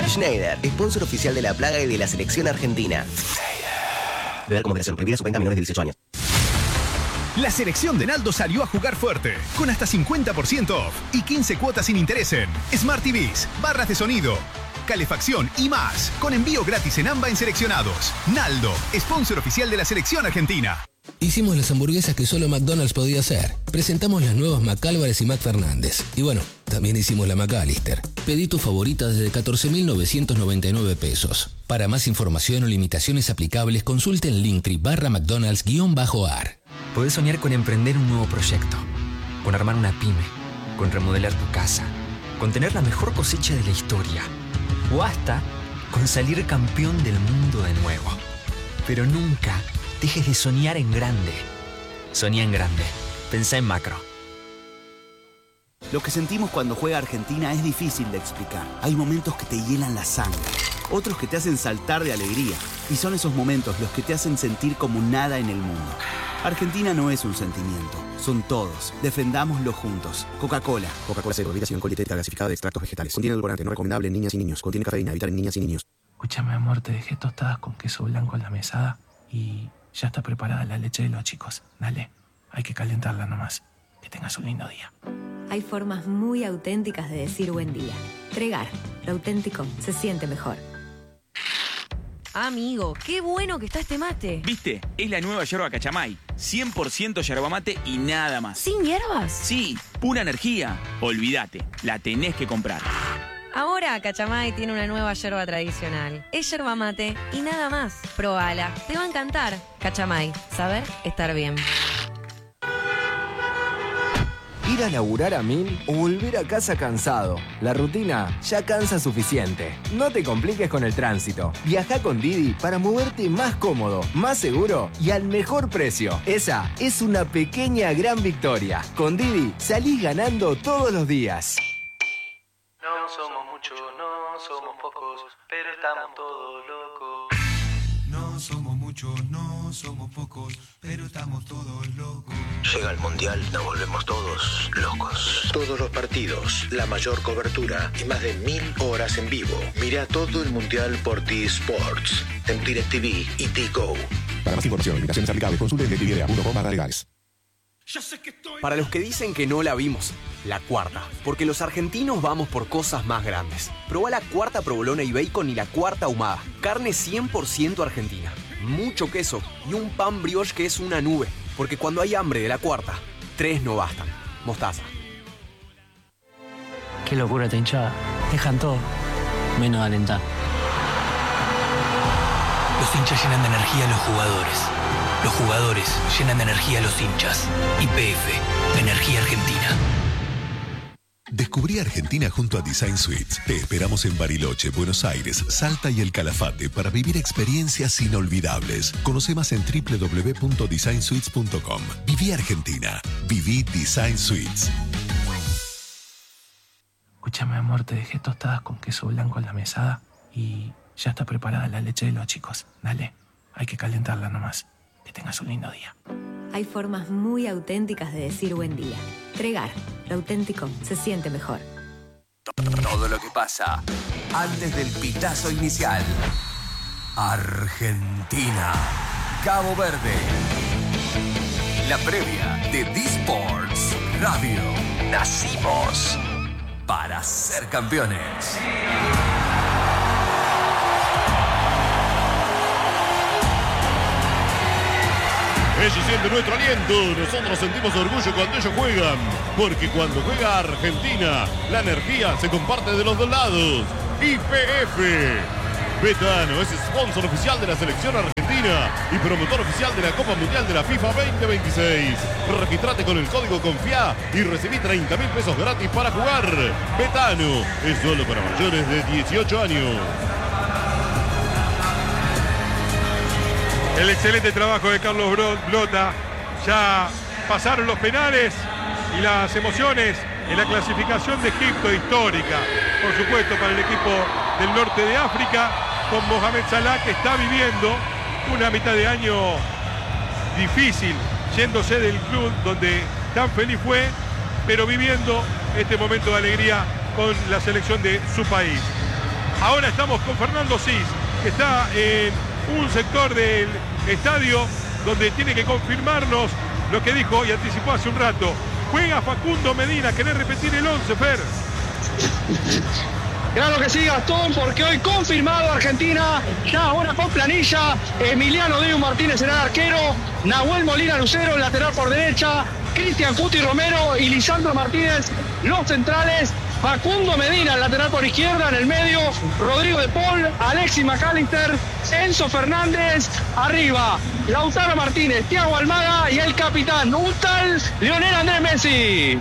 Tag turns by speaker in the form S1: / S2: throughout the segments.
S1: Schneider, sponsor oficial de La Plaga y de la selección argentina. Beber con moderación. Prohibida su venta a menores de 18 años.
S2: La selección de Naldo salió a jugar fuerte, con hasta 50% off y 15 cuotas sin interés en Smart TVs, barras de sonido, calefacción y más, con envío gratis en AMBA en seleccionados. Naldo, sponsor oficial de la selección argentina.
S3: Hicimos las hamburguesas que solo McDonald's podía hacer. Presentamos las nuevas McAlvarez y McFernández. Y bueno, también hicimos la McAllister. Pedí tu favorita desde 14.999 pesos. Para más información o limitaciones aplicables, consulte en Linktree/McDonald's_AR.
S4: Podés soñar con emprender un nuevo proyecto, con armar una pyme, con remodelar tu casa, con tener la mejor cosecha de la historia, o hasta con salir campeón del mundo de nuevo. Pero nunca dejes de soñar en grande. Soñá en grande. Pensá en macro.
S5: Lo que sentimos cuando juega Argentina es difícil de explicar. Hay momentos que te hielan la sangre, otros que te hacen saltar de alegría. Y son esos momentos los que te hacen sentir como nada en el mundo. Argentina no es un sentimiento, son todos. Defendámoslo juntos. Coca-Cola.
S1: Coca-Cola Cero, bebida sin alcohol dietética gasificada de extractos vegetales. Contiene edulcorante, no recomendable en niñas y niños. Contiene cafeína, evitar en niñas y niños.
S6: Escúchame, amor, te dejé tostadas con queso blanco en la mesada y ya está preparada la leche de los chicos. Dale, hay que calentarla nomás. Que tengas un lindo día.
S7: Hay formas muy auténticas de decir buen día. Tregar, lo auténtico se siente mejor.
S8: Amigo, qué bueno que está este mate.
S9: ¿Viste? Es la nueva yerba Cachamay. 100% yerba mate y nada más.
S8: ¿Sin hierbas?
S9: Sí, pura energía. Olvídate, la tenés que comprar.
S8: Ahora Cachamay tiene una nueva yerba tradicional. Es yerba mate y nada más. Probala, te va a encantar. Cachamay, saber estar bien.
S10: Ir a laburar a 1000 o volver a casa cansado. La rutina ya cansa suficiente. No te compliques con el tránsito. Viaja con Didi para moverte más cómodo, más seguro y al mejor precio. Esa es una pequeña gran victoria. Con Didi salís ganando todos los días.
S11: No somos muchos, no somos pocos, pero estamos todos locos.
S12: No somos muchos, no somos pocos, pero estamos todos locos.
S1: Llega el Mundial, nos volvemos todos locos.
S13: Todos los partidos, la mayor cobertura y más de 1000 horas en vivo. Mira todo el Mundial por T-Sports, en DirecTV y T-Go.
S14: Para más información, limitaciones aplicables, consulte en DirecTV.com/legales.
S15: Para los que dicen que no la vimos, la cuarta. Porque los argentinos vamos por cosas más grandes. Probá la cuarta provolona y bacon y la cuarta ahumada. Carne 100% argentina. Mucho queso y un pan brioche que es una nube. Porque cuando hay hambre de la cuarta, 3 no bastan. Mostaza.
S16: Qué locura esta hinchada. Dejan todo, menos alentar.
S17: Los hinchas llenan de energía a los jugadores. Los jugadores llenan de energía a los hinchas. YPF, Energía Argentina.
S18: Descubrí Argentina junto a Design Suites. Te esperamos en Bariloche, Buenos Aires, Salta y El Calafate para vivir experiencias inolvidables. Conoce más en www.designsuites.com. Viví Argentina. Viví Design Suites.
S6: Escúchame, amor, te dejé tostadas con queso blanco en la mesada y ya está preparada la leche de los chicos. Dale, hay que calentarla nomás. Que tengas un lindo día.
S7: Hay formas muy auténticas de decir buen día. Tregar, lo auténtico se siente mejor.
S19: Todo lo que pasa antes del pitazo inicial. Argentina, Cabo Verde. La previa de D-Sports Radio. Nacimos para ser campeones.
S20: Ellos sienten nuestro aliento, nosotros sentimos orgullo cuando ellos juegan, porque cuando juega Argentina, la energía se comparte de los dos lados. YPF. Betano es sponsor oficial de la selección argentina y promotor oficial de la Copa Mundial de la FIFA 2026. Registrate con el código CONFIA y recibí 30.000 pesos gratis para jugar. Betano es solo para mayores de 18 años.
S21: El excelente trabajo de Carlos Blota. Ya pasaron los penales y las emociones en la clasificación de Egipto histórica. Por supuesto para el equipo del norte de África, con Mohamed Salah, que está viviendo una mitad de año difícil, yéndose del club donde tan feliz fue, pero viviendo este momento de alegría con la selección de su país. Ahora estamos con Fernando Cis, que está en un sector del estadio donde tiene que confirmarnos lo que dijo y anticipó hace un rato. Juega Facundo Medina. ¿Querés repetir el 11, Fer?
S2: Claro que sí, Gastón, porque hoy confirmado Argentina, ya ahora con planilla, Emiliano Dibu Martínez será el arquero, Nahuel Molina Lucero, el lateral por derecha, Cristian Cuti Romero y Lisandro Martínez, los centrales, Facundo Medina, el lateral por izquierda, en el medio, Rodrigo de Paul, Alexis McAllister, Enzo Fernández, arriba, Lautaro Martínez, Thiago Almada y el capitán, un tal Lionel Andrés Messi.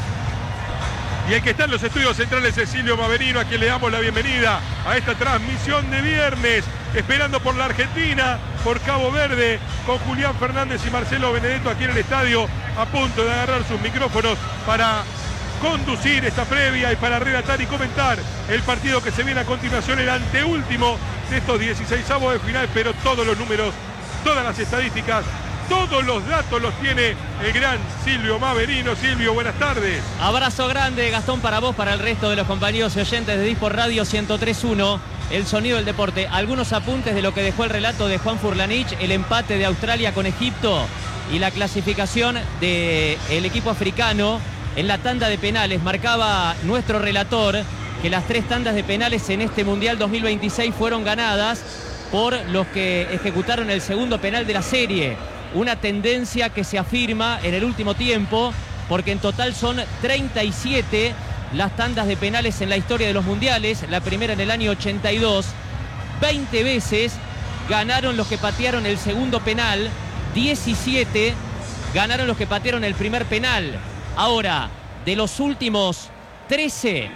S21: Y el que está en los estudios centrales es Silvio Maverino, a quien le damos la bienvenida a esta transmisión de viernes, esperando por la Argentina, por Cabo Verde, con Julián Fernández y Marcelo Benedetto aquí en el estadio, a punto de agarrar sus micrófonos para conducir esta previa y para relatar y comentar el partido que se viene a continuación, el anteúltimo de estos 16avos de final, pero todos los números, todas las estadísticas, todos los datos los tiene el gran Silvio Maverino. Silvio, buenas tardes.
S22: Abrazo grande, Gastón, para vos, para el resto de los compañeros y oyentes de Disport Radio 103.1, el sonido del deporte. Algunos apuntes de lo que dejó el relato de Juan Furlanich, el empate de Australia con Egipto y la clasificación del equipo africano en la tanda de penales. Marcaba nuestro relator que las 3 tandas de penales en este Mundial 2026 fueron ganadas por los que ejecutaron el segundo penal de la serie. Una tendencia que se afirma en el último tiempo, porque en total son 37 las tandas de penales en la historia de los mundiales, la primera en el año 82. 20 veces ganaron los que patearon el segundo penal, 17 ganaron los que patearon el primer penal. Ahora, de los últimos 13,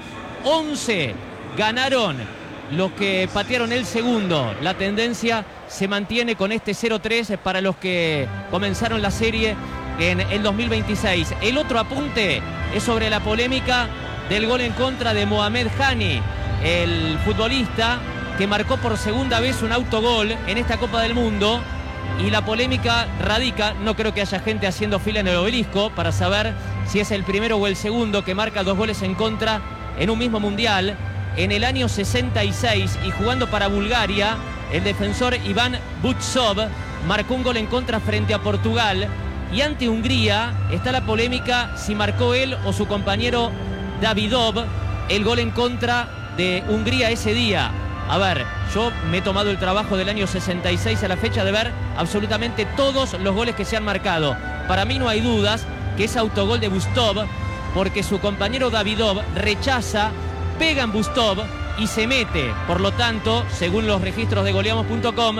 S22: 11 ganaron los que patearon el segundo. La tendencia se mantiene con este 0-3 para los que comenzaron la serie en el 2026. El otro apunte es sobre la polémica del gol en contra de Mohamed Hani, el futbolista que marcó por segunda vez un autogol en esta Copa del Mundo. Y la polémica radica, no creo que haya gente haciendo fila en el obelisco para saber si es el primero o el segundo que marca 2 goles en contra en un mismo mundial. En el año 66 y jugando para Bulgaria, el defensor Iván Butsov marcó un gol en contra frente a Portugal. Y ante Hungría está la polémica si marcó él o su compañero Davidov el gol en contra de Hungría ese día. A ver, yo me he tomado el trabajo del año 66 a la fecha de ver absolutamente todos los goles que se han marcado. Para mí no hay dudas que es autogol de Bustov, porque su compañero Davidov rechaza, pega en Bustov y se mete. Por lo tanto, según los registros de goleamos.com,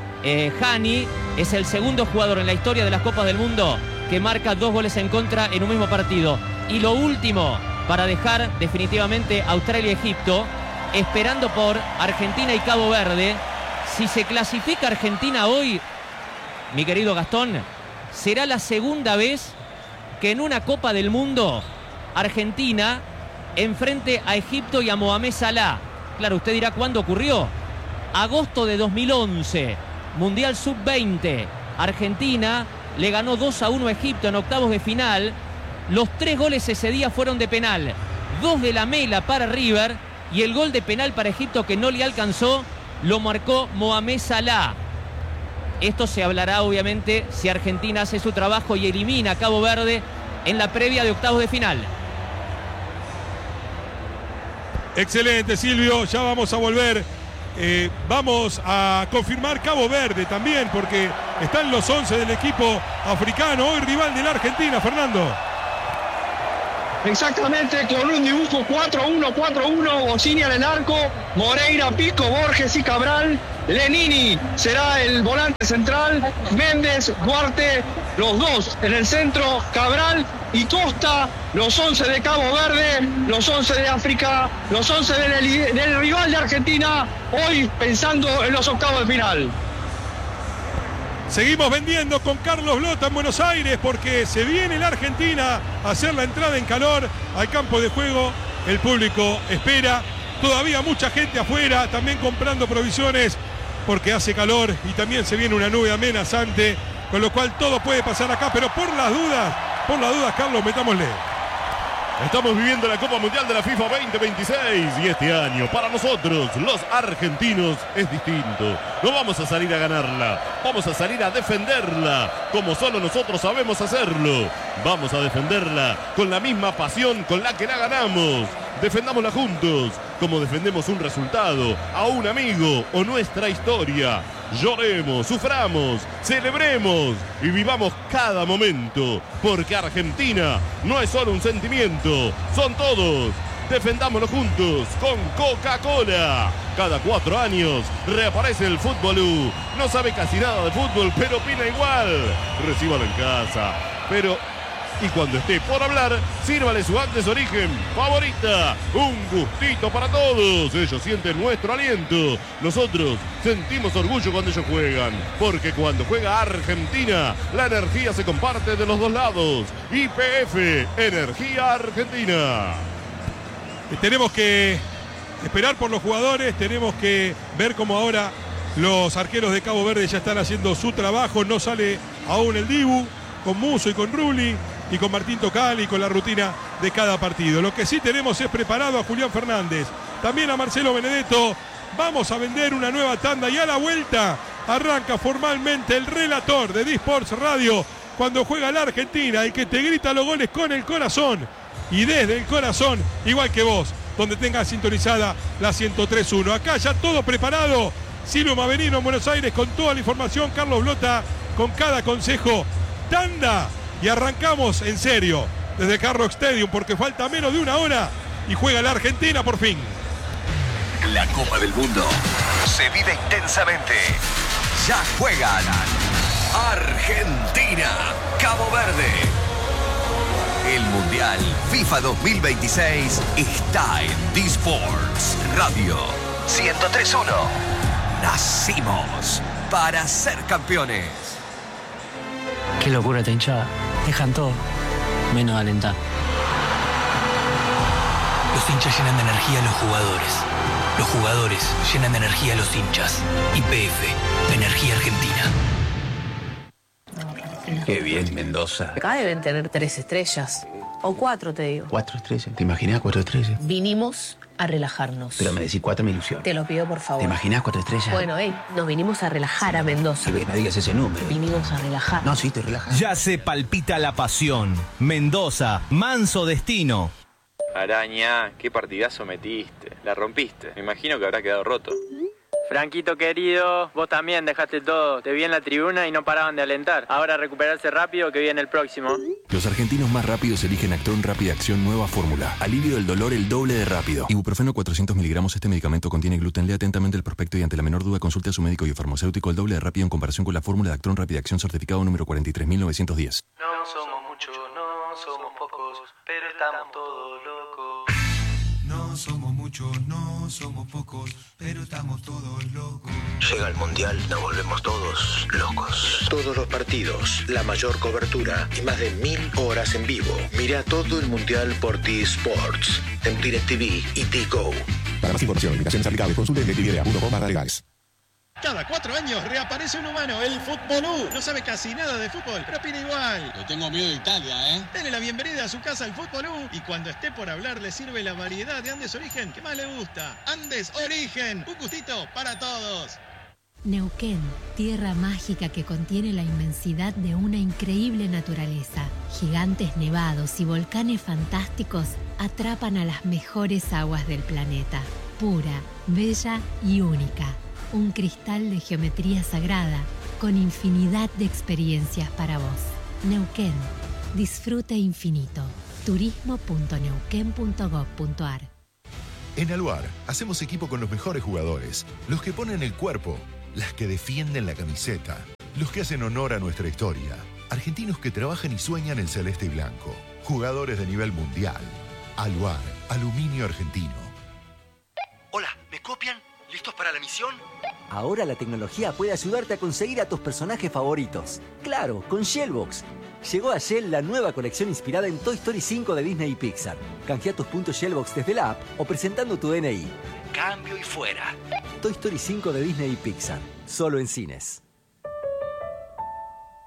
S22: Hani es el segundo jugador en la historia de las Copas del Mundo que marca 2 goles en contra en un mismo partido. Y lo último, para dejar definitivamente Australia y Egipto, esperando por Argentina y Cabo Verde. Si se clasifica Argentina hoy, mi querido Gastón, será la segunda vez que en una Copa del Mundo Argentina enfrente a Egipto y a Mohamed Salah. Claro, usted dirá, ¿cuándo ocurrió? Agosto de 2011, Mundial Sub-20. Argentina le ganó 2-1 a Egipto en octavos de final. Los 3 goles ese día fueron de penal. 2 de Lamela para River y el gol de penal para Egipto que no le alcanzó lo marcó Mohamed Salah. Esto se hablará obviamente si Argentina hace su trabajo y elimina a Cabo Verde en la previa de octavos de final.
S21: Excelente, Silvio, ya vamos a volver. Vamos a confirmar Cabo Verde también, porque están los 11 del equipo africano, hoy rival de la Argentina, Fernando.
S2: Exactamente, con un dibujo 4-1-4-1, Bocini en el arco, Moreira, Pico, Borges y Cabral. Lenini será el volante central, Méndez, Duarte, los 2 en el centro, Cabral y Costa, los 11 de Cabo Verde, los 11 de África, los 11 del rival de Argentina, hoy pensando en los octavos de final.
S21: Seguimos vendiendo con Carlos Blota en Buenos Aires porque se viene la Argentina a hacer la entrada en calor al campo de juego. El público espera, todavía mucha gente afuera, también comprando provisiones porque hace calor y también se viene una nube amenazante, con lo cual todo puede pasar acá, pero por las dudas, Carlos, metámosle.
S20: Estamos viviendo la Copa Mundial de la FIFA 2026 y este año para nosotros, los argentinos, es distinto. No vamos a salir a ganarla, vamos a salir a defenderla como solo nosotros sabemos hacerlo. Vamos a defenderla con la misma pasión con la que la ganamos. Defendámosla juntos, como defendemos un resultado, a un amigo o nuestra historia. Lloremos, suframos, celebremos y vivamos cada momento, porque Argentina no es solo un sentimiento, son todos. Defendámoslo juntos con Coca-Cola. Cada 4 años reaparece el Fútbolú. No sabe casi nada de fútbol, pero opina igual. Recíbalo en casa, y cuando esté por hablar, sírvale su antes origen favorita. Un gustito para todos. Ellos sienten nuestro aliento. Nosotros sentimos orgullo cuando ellos juegan. Porque cuando juega Argentina, la energía se comparte de los dos lados. YPF, Energía Argentina.
S21: Tenemos que esperar por los jugadores. Tenemos que ver cómo ahora los arqueros de Cabo Verde ya están haciendo su trabajo. No sale aún el Dibu con Musso y con Rulli y con Martín Tocal y con la rutina de cada partido. Lo que sí tenemos es preparado a Julián Fernández, también a Marcelo Benedetto. Vamos a vender una nueva tanda y a la vuelta arranca formalmente el relator de D-Sports Radio cuando juega la Argentina, el que te grita los goles con el corazón y desde el corazón, igual que vos, donde tengas sintonizada la 103.1. Acá ya todo preparado. Silvio Maverino en Buenos Aires con toda la información, Carlos Blota con cada consejo. Tanda y arrancamos en serio desde el Hard Rock Stadium porque falta menos de una hora y juega la Argentina por fin.
S19: La Copa del Mundo se vive intensamente. Ya juegan Argentina, Cabo Verde. El Mundial FIFA 2026 está en D-Sports Radio 103.1. Nacimos para ser campeones.
S16: Qué locura esta hinchada. Dejan todo, menos alentar.
S17: Los hinchas llenan de energía a los jugadores. Los jugadores llenan de energía a los hinchas. YPF, Energía Argentina.
S3: Qué bien, Mendoza.
S4: Acá deben tener 3 estrellas. O 4, te digo.
S3: 4 estrellas. ¿Te imaginas 4 estrellas?
S4: Vinimos a relajarnos.
S3: Pero me decís 4, me ilusiona.
S4: Te lo pido, por favor.
S3: ¿Te imaginas 4 estrellas?
S4: Bueno, nos vinimos a relajar a Mendoza.
S3: No digas ese número.
S4: Vinimos a relajar.
S3: No, sí, te relajas.
S23: Ya se palpita la pasión. Mendoza, manso destino.
S24: Araña, qué partidazo metiste. La rompiste. Me imagino que habrá quedado roto.
S25: Franquito querido, vos también dejaste todo. Te vi en la tribuna y no paraban de alentar. Ahora recuperarse rápido que viene el próximo.
S26: Los argentinos más rápidos eligen Actron Rápida Acción Nueva Fórmula. Alivio del dolor el doble de rápido. Ibuprofeno 400 miligramos. Este medicamento contiene gluten. Lea atentamente el prospecto y ante la menor duda consulte a su médico y farmacéutico. El doble de rápido en comparación con la fórmula de Actron Rápida Acción certificado número 43.910.
S11: No somos muchos, no somos pocos, pero estamos todos locos.
S12: No somos muchos, no somos pocos, pero estamos todos locos.
S13: Llega el Mundial, nos volvemos todos locos. Todos los partidos, la mayor cobertura y más de 1000 horas en vivo. Mira todo el Mundial por T-Sports, en DirecTV y T-Go.
S14: Para más información, limitaciones aplicables, consulte DirecTV.com/legales.
S27: Cada 4 años reaparece un humano, el Fútbolú. No sabe casi nada de fútbol, pero opina igual.
S28: Le tengo miedo de Italia, ¿eh?
S27: Dele la bienvenida a su casa al Fútbolú y cuando esté por hablar le sirve la variedad de Andes Origen que más le gusta. Andes Origen, un gustito para todos.
S29: Neuquén, tierra mágica que contiene la inmensidad de una increíble naturaleza. Gigantes nevados y volcanes fantásticos atrapan a las mejores aguas del planeta. Pura, bella y única. Un cristal de geometría sagrada con infinidad de experiencias para vos. Neuquén, disfrute infinito. turismo.neuquén.gov.ar.
S30: En Aluar, hacemos equipo con los mejores jugadores, los que ponen el cuerpo, las que defienden la camiseta, los que hacen honor a nuestra historia, argentinos que trabajan y sueñan en celeste y blanco, jugadores de nivel mundial. Aluar, aluminio argentino.
S31: Hola, ¿me copian? ¿Listos para la misión?
S32: Ahora la tecnología puede ayudarte a conseguir a tus personajes favoritos. Claro, con Shellbox. Llegó a Shell la nueva colección inspirada en Toy Story 5 de Disney y Pixar. Canjea tus puntos Shellbox desde la app o presentando tu DNI.
S31: Cambio y fuera.
S32: Toy Story 5 de Disney y Pixar. Solo en cines.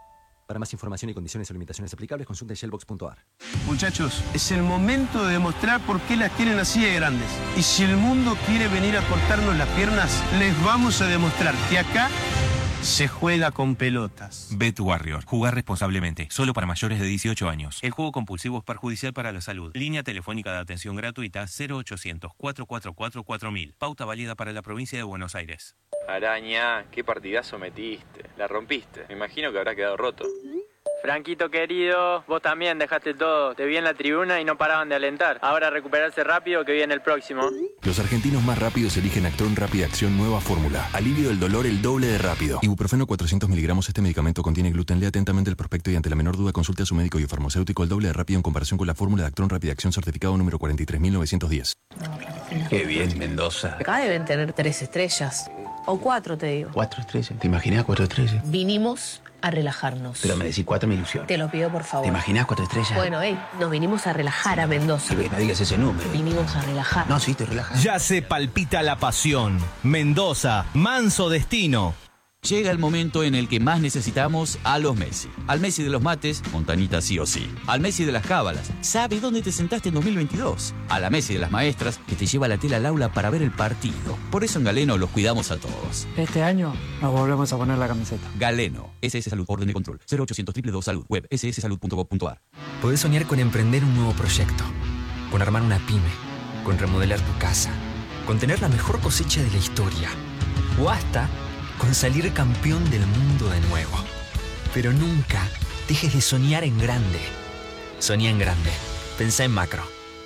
S32: Para más información y condiciones o limitaciones aplicables, consulte shellbox.ar.
S1: Muchachos, es el momento de demostrar por qué las quieren así de grandes. Y si el mundo quiere venir a cortarnos las piernas, les vamos a demostrar que acá se juega con pelotas.
S2: Bet Warrior. Jugar responsablemente. Solo para mayores de 18 años. El juego compulsivo es perjudicial para la salud. Línea telefónica de atención gratuita 0800-444-4000. Pauta válida para la provincia de Buenos Aires.
S24: Araña, qué partidazo metiste. La rompiste. Me imagino que habrá quedado roto.
S25: Franquito querido, vos también dejaste todo. Te vi en la tribuna y no paraban de alentar. Ahora recuperarse rápido que viene el próximo.
S26: Los argentinos más rápidos eligen Actron Rápida Acción Nueva Fórmula. Alivio del dolor el doble de rápido. Ibuprofeno 400 miligramos. Este medicamento contiene gluten. Lea atentamente el prospecto y ante la menor duda consulte a su médico y farmacéutico. El doble de rápido en comparación con la fórmula de Actron Rápida Acción certificado número 43910.
S3: Qué bien, Mendoza.
S4: Acá deben tener 3 estrellas. O 4, te digo.
S3: 4 estrellas. ¿Te imaginas 4 estrellas?
S4: Vinimos a relajarnos.
S3: Pero me decís 4 me ilusiona.
S4: Te lo pido, por favor.
S3: ¿Te imaginas 4 estrellas?
S4: Bueno, nos vinimos a relajar a Mendoza.
S3: Que no digas ese número.
S4: Vinimos a relajar.
S3: No, sí, te relajas.
S23: Ya se palpita la pasión. Mendoza, manso destino.
S5: Llega el momento en el que más necesitamos a los Messi. Al Messi de los mates, Montanita sí o sí. Al Messi de las cábalas, sabe dónde te sentaste en 2022. A la Messi de las maestras, que te lleva la tela al aula para ver el partido. Por eso en Galeno los cuidamos a todos.
S6: Este año nos volvemos a poner la camiseta.
S5: Galeno, SS Salud, orden de control, 0800 222 Salud, web sssalud.gov.ar.
S7: Podés soñar con emprender un nuevo proyecto, con armar una pyme, con remodelar tu casa, con tener la mejor cosecha de la historia, o hasta con salir campeón del mundo de nuevo. Pero nunca dejes de soñar en grande. Soñá en grande. Pensá en macro.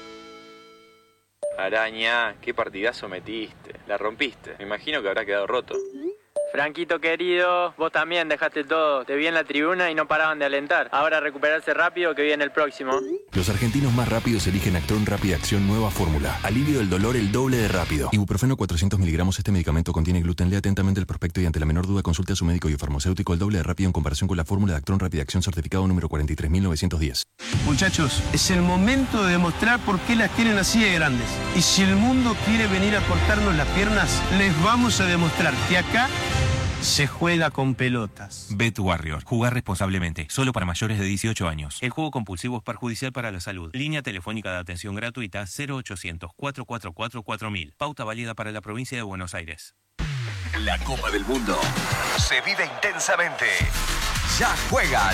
S24: Araña, qué partidazo metiste. La rompiste. Me imagino que habrá quedado roto.
S25: Franquito querido, vos también dejaste todo. Te vi en la tribuna y no paraban de alentar. Ahora recuperarse rápido que viene el próximo.
S26: Los argentinos más rápidos eligen Actron Rápida Acción Nueva Fórmula. Alivio del dolor el doble de rápido. Ibuprofeno 400 miligramos. Este medicamento contiene gluten. Lea atentamente el prospecto y ante la menor duda consulte a su médico y farmacéutico. El doble de rápido en comparación con la fórmula de Actron Rápida Acción certificado número 43910.
S1: Muchachos, es el momento de demostrar por qué las quieren así de grandes. Y si el mundo quiere venir a cortarnos las piernas, les vamos a demostrar que acá se juega con pelotas.
S2: Bet Warrior. Jugar responsablemente. Solo para mayores de 18 años. El juego compulsivo es perjudicial para la salud. Línea telefónica de atención gratuita 0800-444-4000. Pauta válida para la provincia de Buenos Aires.
S19: La Copa del Mundo se vive intensamente. Ya juegan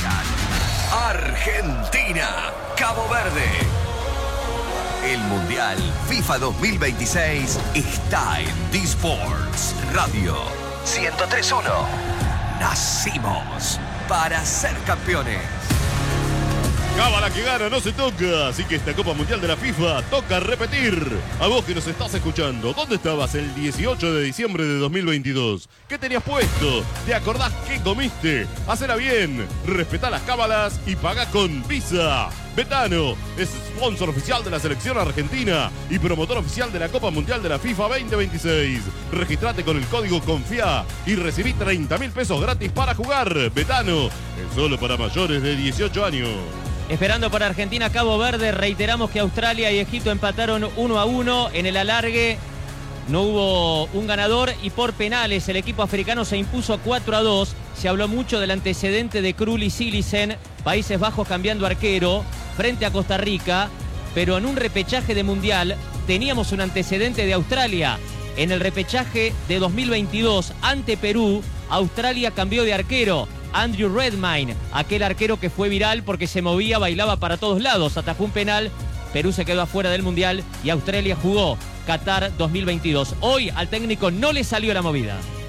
S19: Argentina, Cabo Verde. El Mundial FIFA 2026 está en D-Sports Radio 103.1. Nacimos para ser campeones.
S20: Cábala que gana, no se toca. Así que esta Copa Mundial de la FIFA toca repetir. A vos que nos estás escuchando, ¿dónde estabas el 18 de diciembre de 2022? ¿Qué tenías puesto? ¿Te acordás qué comiste? Hacela bien, respetá las cábalas y pagá con Visa. Betano es sponsor oficial de la selección argentina y promotor oficial de la Copa Mundial de la FIFA 2026. Registrate con el código CONFIA y recibí 30.000 pesos gratis para jugar. Betano es solo para mayores de 18 años.
S8: Esperando por Argentina, Cabo Verde. Reiteramos que Australia y Egipto empataron 1-1 en el alargue. No hubo un ganador y por penales el equipo africano se impuso 4-2. Se habló mucho del antecedente de Krul y Silisen, Países Bajos cambiando arquero frente a Costa Rica, pero en un repechaje de Mundial teníamos un antecedente de Australia. En el repechaje de 2022 ante Perú, Australia cambió de arquero. Andrew Redmayne, aquel arquero que fue viral porque se movía, bailaba para todos lados, atajó un penal. Perú se quedó afuera del Mundial y Australia jugó Qatar 2022. Hoy al técnico no le salió la movida.